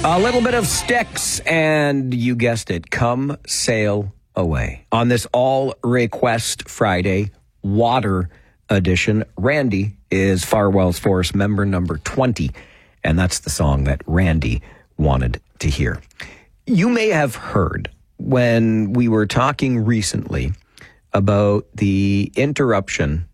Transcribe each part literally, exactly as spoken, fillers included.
A little bit of Styx, and you guessed it, Come Sail Away. On this All Request Friday, Water edition, Randy is Farwell's Force member number twenty, and that's the song that Randy wanted to hear. You may have heard when we were talking recently about the interruption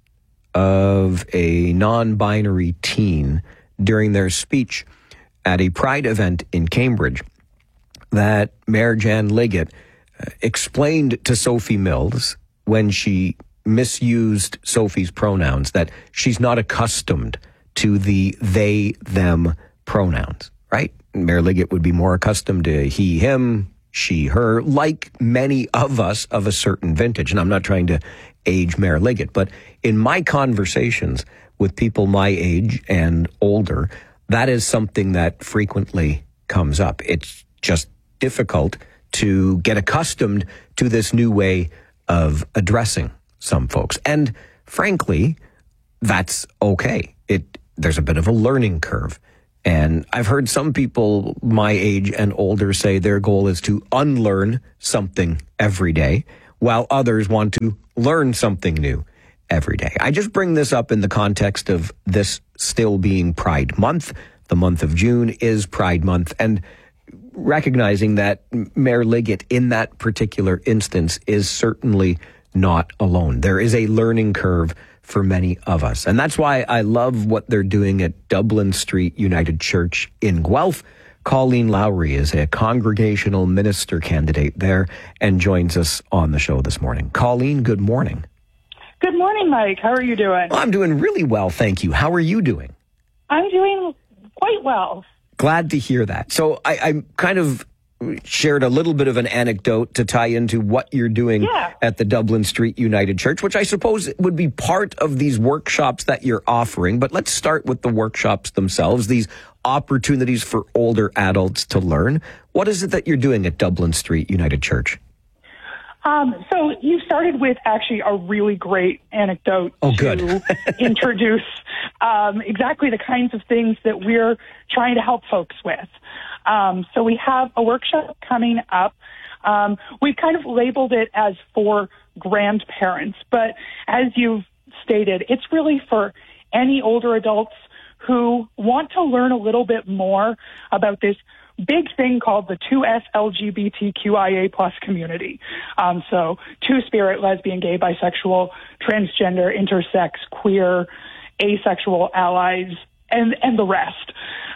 of a non-binary teen during their speech at a Pride event in Cambridge, that Mayor Jan Liggett uh, explained to Sophie Mills when she misused Sophie's pronouns that she's not accustomed to the they, them pronouns, right? Mayor Liggett would be more accustomed to he, him, she, her, like many of us of a certain vintage. And I'm not trying to age Mayor Liggett, but in my conversations with people my age and older, that is something that frequently comes up. It's just difficult to get accustomed to this new way of addressing some folks. And frankly, that's okay. It there's a bit of a learning curve. And I've heard some people my age and older say their goal is to unlearn something every day, while others want to learn something new every day. I just bring this up in the context of this still being Pride Month. The month of June is Pride Month, and recognizing that Mayor Liggett in that particular instance is certainly not alone. There is a learning curve for many of us, and that's why I love what they're doing at Dublin Street United Church in Guelph. Colleen Lowry is a congregational minister candidate there and joins us on the show this morning. Colleen, good morning. Good morning, Mike. How are you doing? Well, I'm doing really well, thank you. How are you doing? I'm doing quite well. Glad to hear that. So I, I kind of shared a little bit of an anecdote to tie into what you're doing yeah. at the Dublin Street United Church, which I suppose would be part of these workshops that you're offering. But let's start with the workshops themselves, these opportunities for older adults to learn. What is it that you're doing at Dublin Street United Church? Um, so you started with actually a really great anecdote oh, to good. introduce um, exactly the kinds of things that we're trying to help folks with. Um, so we have a workshop coming up. Um, we've kind of labeled it as for grandparents, but as you've stated, it's really for any older adults who want to learn a little bit more about this big thing called the two S L G B T Q I A plus community. Um, so two-spirit, lesbian, gay, bisexual, transgender, intersex, queer, asexual allies, and, and the rest.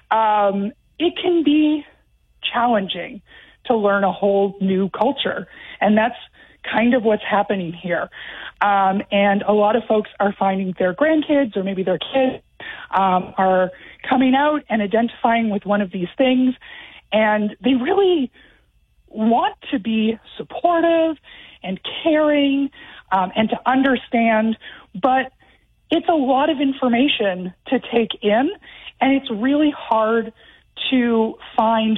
Um, it can be challenging to learn a whole new culture, and that's kind of what's happening here. Um, and a lot of folks are finding their grandkids or maybe their kids um, are coming out and identifying with one of these things, and they really want to be supportive and caring um, and to understand, but it's a lot of information to take in, and it's really hard to find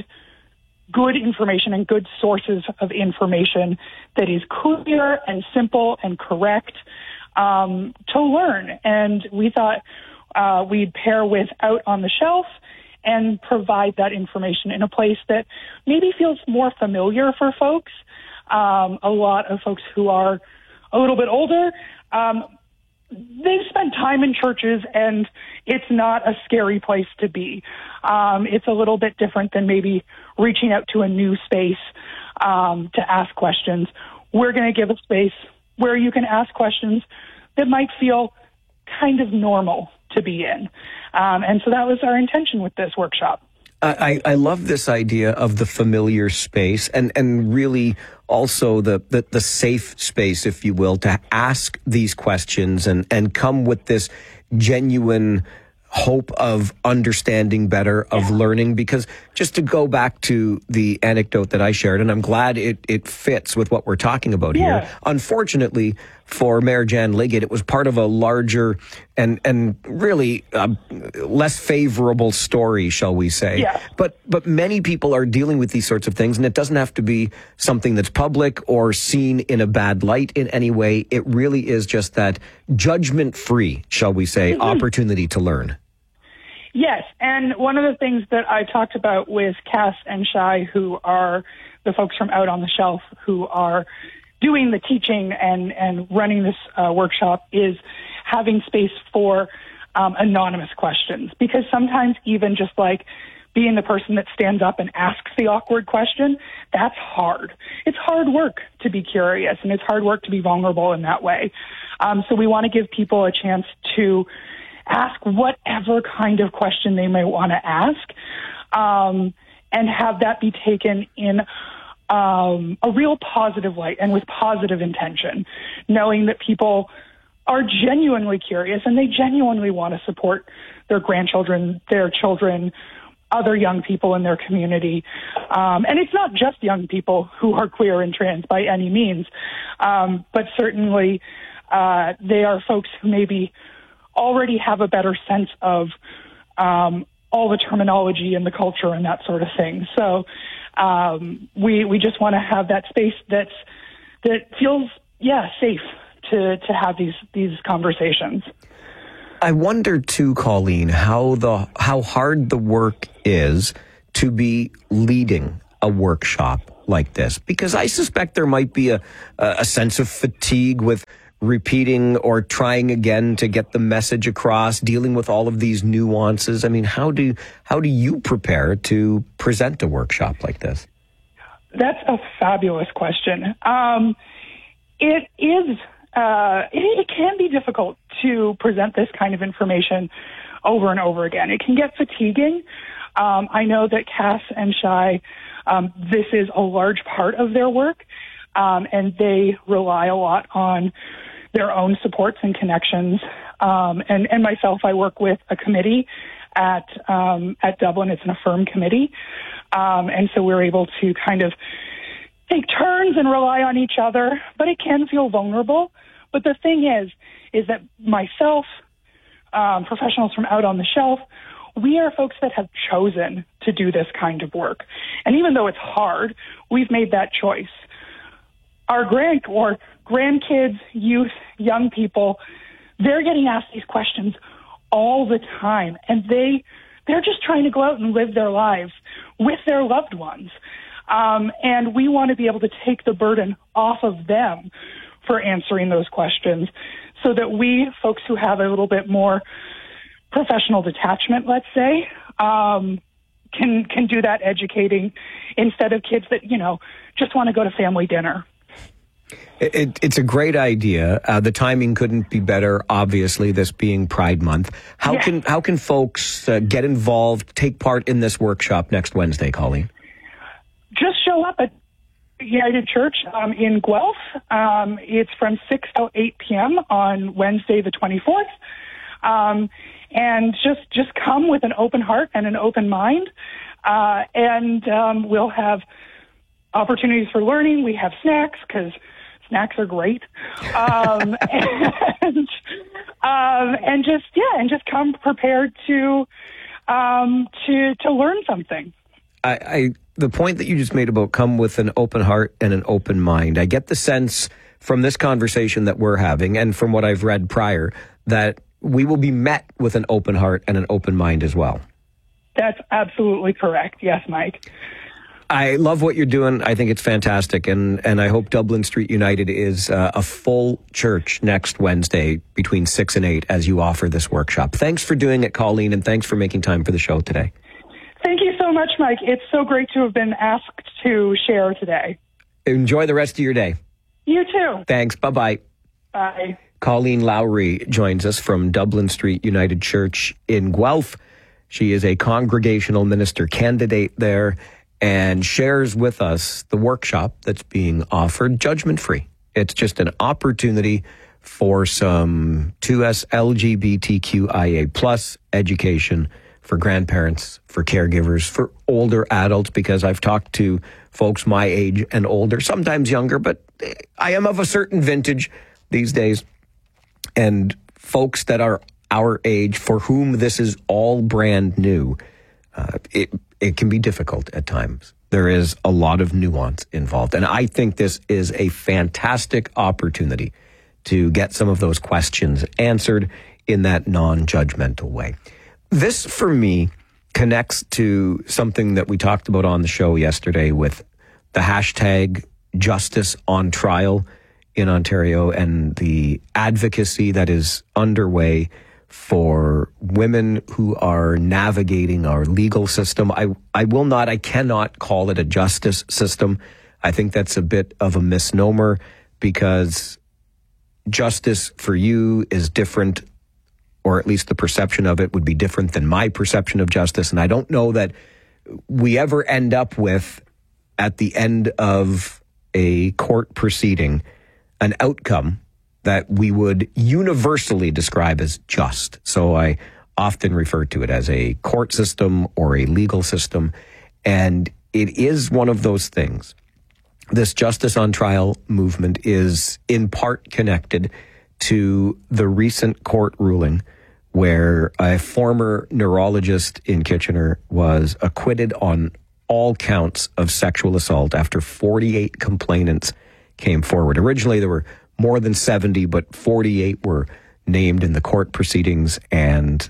good information and good sources of information that is clear and simple and correct um, to learn. And we thought uh, we'd pair with Out on the Shelf and provide that information in a place that maybe feels more familiar for folks. Um, a lot of folks who are a little bit older, um, they've spent time in churches, and it's not a scary place to be. Um, it's a little bit different than maybe reaching out to a new space um, to ask questions. We're going to give a space where you can ask questions that might feel kind of normal to be in. Um, and so that was our intention with this workshop. I, I love this idea of the familiar space and, and really also the, the, the safe space, if you will, to ask these questions and, and come with this genuine hope of understanding better, of yeah. learning. Because just to go back to the anecdote that I shared, and I'm glad it, it fits with what we're talking about yeah. here. Unfortunately, for Mayor Jan Liggett, it was part of a larger and and really uh, less favorable story, shall we say. Yeah. But but many people are dealing with these sorts of things, and it doesn't have to be something that's public or seen in a bad light in any way. It really is just that judgment-free, shall we say, mm-hmm. opportunity to learn. Yes, and one of the things that I talked about with Cass and Shai, who are the folks from Out on the Shelf, who are doing the teaching and, and running this uh, workshop, is having space for um, anonymous questions. Because sometimes even just like being the person that stands up and asks the awkward question, that's hard. It's hard work to be curious, and it's hard work to be vulnerable in that way. Um, so we want to give people a chance to ask whatever kind of question they may want to ask, um, and have that be taken in um, a real positive light and with positive intention, knowing that people are genuinely curious and they genuinely want to support their grandchildren, their children, other young people in their community. Um, and it's not just young people who are queer and trans by any means, um, but certainly uh, they are folks who maybe already have a better sense of um, all the terminology and the culture and that sort of thing. So um, we we just want to have that space that's that feels yeah safe to to have these these conversations. I wonder too, Colleen, how the how hard the work is to be leading a workshop like this, because I suspect there might be a a sense of fatigue with repeating or trying again to get the message across, dealing with all of these nuances. I mean, how do how do you prepare to present a workshop like this? That's a fabulous question. Um, it is. Uh, it, it can be difficult to present this kind of information over and over again. It can get fatiguing. Um, I know that Cass and Shai, um, this is a large part of their work, um, and they rely a lot on their own supports and connections. Um, and, and myself, I work with a committee at um, at Dublin. It's an Affirm committee, um, and so we're able to kind of take turns and rely on each other, but it can feel vulnerable. But the thing is, is that myself, um, professionals from Out on the Shelf, we are folks that have chosen to do this kind of work. And even though it's hard, we've made that choice. Our grand or grandkids, youth, young people, they're getting asked these questions all the time. And they, they're just trying to go out and live their lives with their loved ones. Um, and we want to be able to take the burden off of them for answering those questions so that we, folks who have a little bit more professional detachment, let's say, um, can can do that educating instead of kids that, you know, just want to go to family dinner. It, it, it's a great idea. Uh, the timing couldn't be better, obviously, this being Pride Month. How yeah. can how can folks uh, get involved, take part in this workshop next Wednesday, Colleen? Just show up at United Church um, in Guelph. Um, it's from six till eight p.m. on Wednesday the twenty-fourth. Um, and just, just come with an open heart and an open mind. Uh, and um, we'll have opportunities for learning. We have snacks because snacks are great. Um, and, um, and just, yeah, and just come prepared to, um, to, to learn something. I, I, the point that you just made about come with an open heart and an open mind, I get the sense from this conversation that we're having and from what I've read prior that we will be met with an open heart and an open mind as well. That's absolutely correct. Yes, Mike. I love what you're doing. I think it's fantastic. And, and I hope Dublin Street United is uh, a full church next Wednesday between six and eight as you offer this workshop. Thanks for doing it, Colleen, and thanks for making time for the show today. Thank you so much, Mike. It's so great to have been asked to share today. Enjoy the rest of your day. You too. Thanks. Bye-bye. Bye. Colleen Lowry joins us from Dublin Street United Church in Guelph. She is a congregational minister candidate there and shares with us the workshop that's being offered judgment-free. It's just an opportunity for some two S L G B T Q I A plus education for grandparents, for caregivers, for older adults, because I've talked to folks my age and older, sometimes younger, but I am of a certain vintage these days. And folks that are our age, for whom this is all brand new, uh, it, it can be difficult at times. There is a lot of nuance involved. And I think this is a fantastic opportunity to get some of those questions answered in that non-judgmental way. This, for me, connects to something that we talked about on the show yesterday with the hashtag Justice on Trial in Ontario and the advocacy that is underway for women who are navigating our legal system. I, I will not, I cannot call it a justice system. I think that's a bit of a misnomer because justice for you is different, or at least the perception of it would be different than my perception of justice. And I don't know that we ever end up with, at the end of a court proceeding, an outcome that we would universally describe as just. So I often refer to it as a court system or a legal system. And it is one of those things. This Justice on Trial movement is in part connected to the recent court ruling where a former neurologist in Kitchener was acquitted on all counts of sexual assault after forty-eight complainants came forward. Originally, there were more than seventy, but forty-eight were named in the court proceedings, and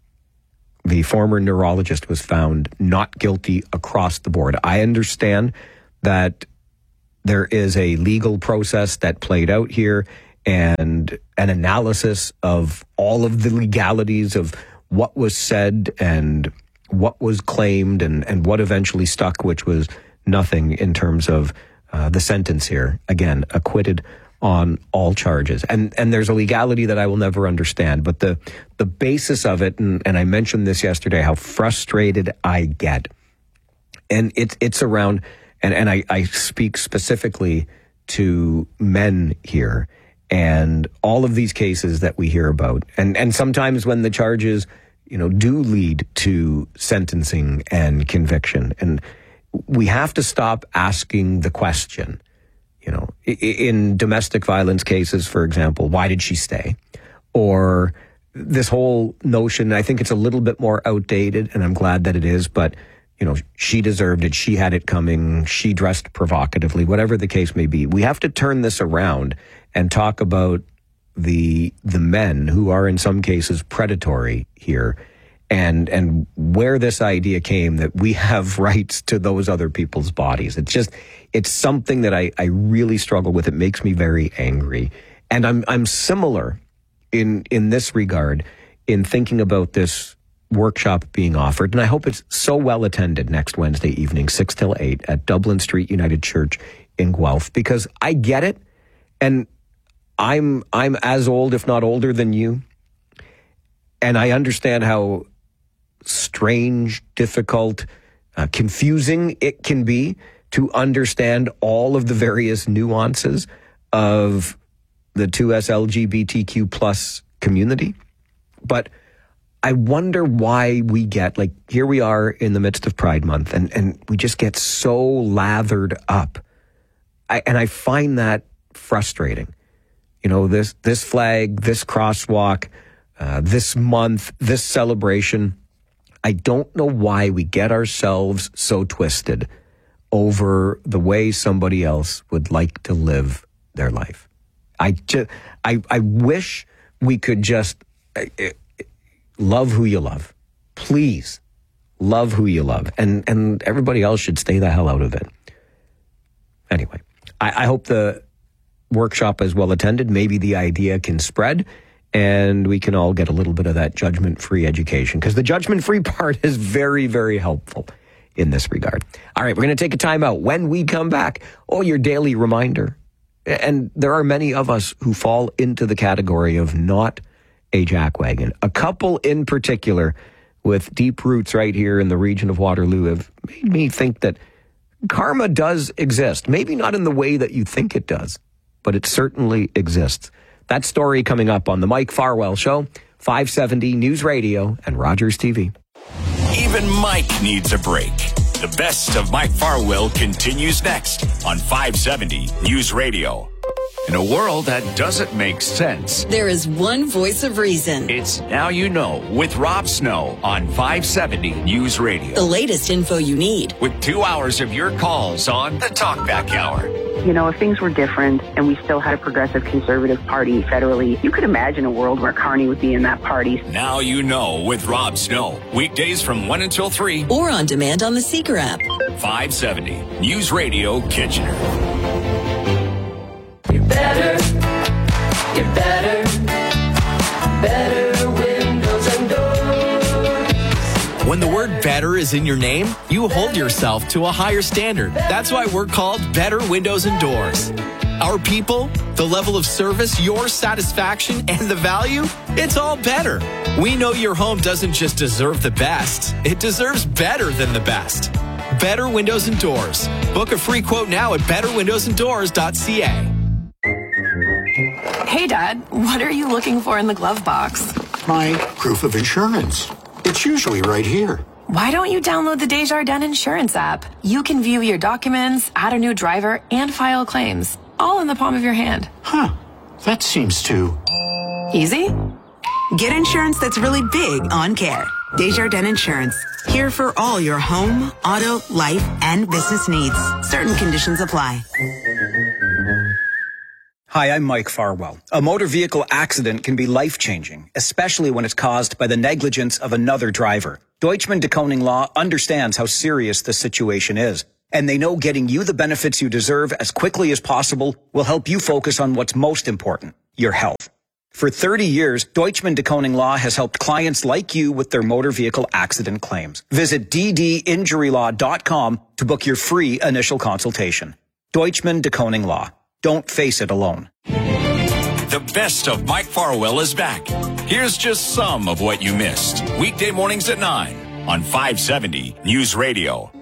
the former neurologist was found not guilty across the board. I understand that there is a legal process that played out here and an analysis of all of the legalities of what was said and what was claimed and, and what eventually stuck, which was nothing in terms of uh, the sentence here. Again, acquitted on all charges. And and there's a legality that I will never understand. But the the basis of it, and, and I mentioned this yesterday, how frustrated I get. And it, it's around, and, and I, I speak specifically to men here, and all of these cases that we hear about. And, and sometimes when the charges, you know, do lead to sentencing and conviction. And we have to stop asking the question, you know, in domestic violence cases, for example, why did she stay? Or this whole notion, I think it's a little bit more outdated, and I'm glad that it is, but, you know, she deserved it. She had it coming. She dressed provocatively, whatever the case may be. We have to turn this around and talk about the the men who are in some cases predatory here, and and where this idea came that we have rights to those other people's bodies. It's just, it's something that I, I really struggle with. It makes me very angry. And I'm I'm similar in in this regard in thinking about this workshop being offered. And I hope it's so well attended next Wednesday evening, six till eight at Dublin Street United Church in Guelph, because I get it. And I'm I'm as old, if not older than you. And I understand how strange, difficult, uh, confusing it can be to understand all of the various nuances of the two S L G B T Q plus community. But I wonder why we get, like, here we are in the midst of Pride Month, and, and we just get so lathered up. I, and I find that frustrating. You know, this this flag, this crosswalk, uh, this month, this celebration. I don't know why we get ourselves so twisted over the way somebody else would like to live their life. I just, I, I wish we could just uh, love who you love. Please love who you love, and and everybody else should stay the hell out of it. Anyway, I, I hope the workshop is well attended. Maybe the idea can spread and we can all get a little bit of that judgment-free education, because the judgment-free part is very, very helpful in this regard. All right, we're going to take a time out. When we come back, oh, your daily reminder. And there are many of us who fall into the category of not a jackwagon. A couple in particular with deep roots right here in the region of Waterloo have made me think that karma does exist. Maybe not in the way that you think it does, but it certainly exists. That story coming up on the Mike Farwell Show, five seventy News Radio and Rogers T V. Even Mike needs a break. The best of Mike Farwell continues next on five seventy News Radio. In a world that doesn't make sense, there is one voice of reason. It's Now You Know with Rob Snow on five seventy News Radio. The latest info you need. With two hours of your calls on the Talkback Hour. You know, if things were different and we still had a progressive conservative party federally, you could imagine a world where Carney would be in that party. Now You Know with Rob Snow. Weekdays from one until three. Or on demand on the Seeker app. five seventy News Radio Kitchener. You're better. You're better. Better windows and doors. When the word better is in your name, you hold yourself to a higher standard. That's why we're called Better Windows and Doors. Our people, the level of service, your satisfaction, and the value, it's all better. We know your home doesn't just deserve the best, it deserves better than the best. Better Windows and Doors. Book a free quote now at better windows and doors dot c a. Hey, Dad, what are you looking for in the glove box? My proof of insurance. It's usually right here. Why don't you download the Desjardins Insurance app? You can view your documents, add a new driver, and file claims, all in the palm of your hand. Huh. That seems too... easy? Get insurance that's really big on care. Desjardins Insurance. Here for all your home, auto, life, and business needs. Certain conditions apply. Hi, I'm Mike Farwell. A motor vehicle accident can be life-changing, especially when it's caused by the negligence of another driver. Deutschman de Koning Law understands how serious the situation is, and they know getting you the benefits you deserve as quickly as possible will help you focus on what's most important, your health. For thirty years, Deutschman de Koning Law has helped clients like you with their motor vehicle accident claims. Visit d d injury law dot com to book your free initial consultation. Deutschman de Koning Law. Don't face it alone. The best of Mike Farwell is back. Here's just some of what you missed. Weekday mornings at nine on five seventy News Radio.